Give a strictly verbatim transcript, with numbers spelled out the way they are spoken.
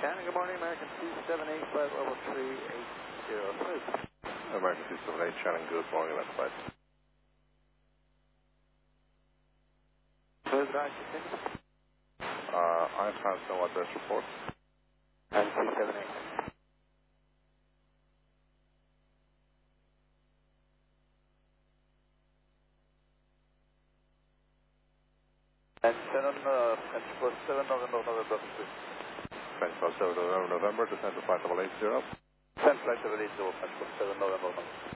Shannon, good morning. American C seven eight, flight level three eight zero. Smooth. American C seven eight, Shannon, good morning. That's flight. Smooth, right, continue. Uh, I'm Hanson, what best report? And C seven eight. And Shannon, uh, French plus seven November, November three. French plus seven November, November, descend to flight level eight zero. French flight level eight zero, French plus seven November, November.